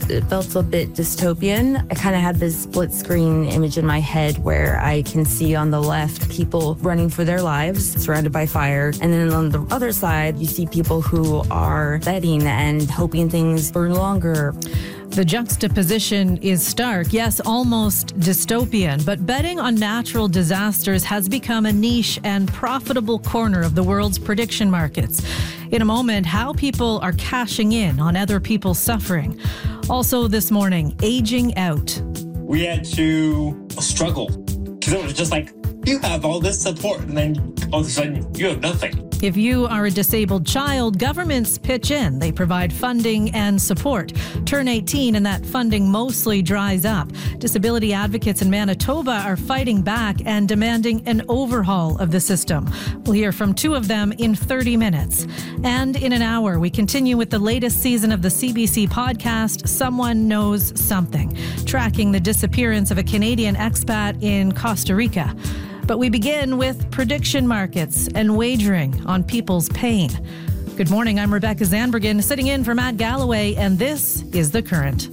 It felt a bit dystopian. I kind of had this split screen image in my head where I can see on the left people running for their lives, surrounded by fire. And then on the other side, you see people who are betting and hoping things burn longer. The juxtaposition is stark, yes, almost dystopian, but betting on natural disasters has become a niche and profitable corner of the world's prediction markets. In a moment, how people are cashing in on other people's suffering. Also this morning, aging out. We had to struggle because it was just like, you have all this support and then all of a sudden you have nothing. If you are a disabled child, governments pitch in. They provide funding and support. Turn 18 and that funding mostly dries up. Disability advocates in Manitoba are fighting back and demanding an overhaul of the system. We'll hear from two of them in 30 minutes. And in an hour, we continue with the latest season of the CBC podcast, Someone Knows Something, tracking the disappearance of a Canadian expat in Costa Rica. But we begin with prediction markets and wagering on people's pain. Good morning, I'm Rebecca Zandbergen, sitting in for Matt Galloway, and this is The Current.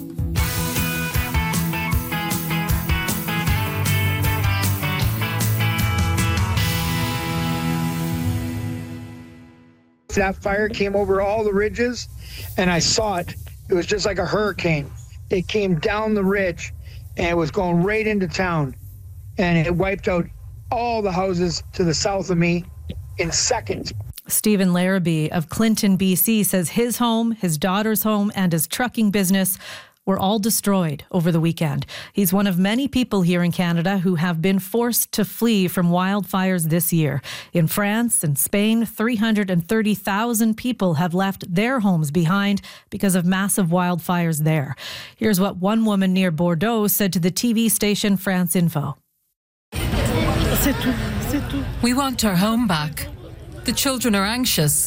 That fire came over all the ridges, and I saw it. It was just like a hurricane. It came down the ridge, and it was going right into town, and it wiped out all the houses to the south of me in seconds. Stephen Larrabee of Clinton, BC says his home, his daughter's home, and his trucking business were all destroyed over the weekend. He's one of many people here in Canada who have been forced to flee from wildfires this year. In France and Spain, 330,000 people have left their homes behind because of massive wildfires there. Here's what one woman near Bordeaux said to the TV station France Info. We want our home back. The children are anxious.